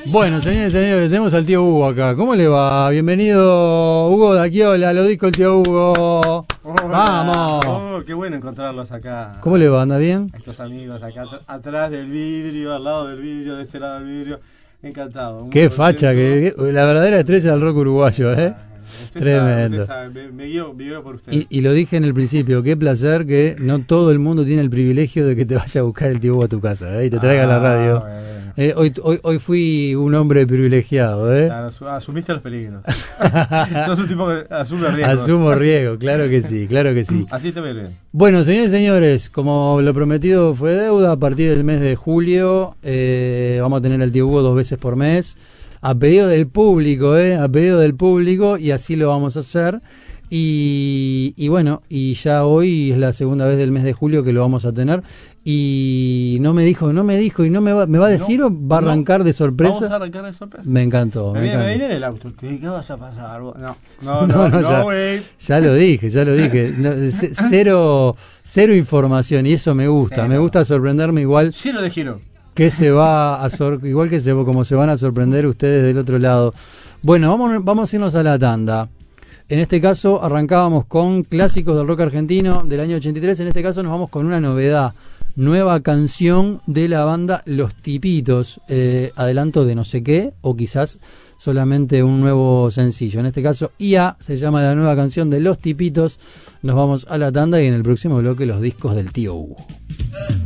Bueno, señores y señores, tenemos al tío Hugo acá. ¿Cómo le va? Bienvenido, Hugo de Aquiola, lo dijo el tío Hugo. Hola. ¡Vamos! Oh, qué bueno encontrarlos acá. ¿Cómo le va? ¿Anda bien? A estos amigos acá atrás del vidrio, al lado del vidrio, de este lado del vidrio. Encantado. Qué facha, la verdadera estrella del rock uruguayo, ¿eh? Tremendo. Me guío por usted. Y lo dije en el principio, qué placer que no todo el mundo tiene el privilegio de que te vaya a buscar el tío Hugo a tu casa, ¿eh? Y te traiga a la radio. Bueno. Hoy fui un hombre privilegiado, ¿eh? Claro, asumiste los peligros. Sos un tipo que asume riesgos. Asumo riesgo, claro que sí, claro que sí. Así te ve bien. Bueno, señores y señores, como lo prometido fue deuda, a partir del mes de julio vamos a tener al tío Hugo 2 veces por mes, a pedido del público, a pedido del público, y así lo vamos a hacer. Y bueno, y ya hoy es la segunda vez del mes de julio que lo vamos a tener. Y no me dijo, y no me va a decir, o va a arrancar de sorpresa. Vamos a arrancar de sorpresa. Me encantó. Me viene en el auto. ¿Qué vas a pasar? Ya lo dije. Cero información, y eso me gusta. Cero. Me gusta sorprenderme igual. Cero de giro. Que se va a igual que como se van a sorprender ustedes del otro lado. Bueno, vamos a irnos a la tanda. En este caso arrancábamos con clásicos del rock argentino del año 83. En este caso nos vamos con una novedad, nueva canción de la banda Los Tipitos, adelanto de no sé qué, o quizás solamente un nuevo sencillo. En este caso IA se llama la nueva canción de Los Tipitos. Nos vamos a la tanda y en el próximo bloque los discos del tío Hugo.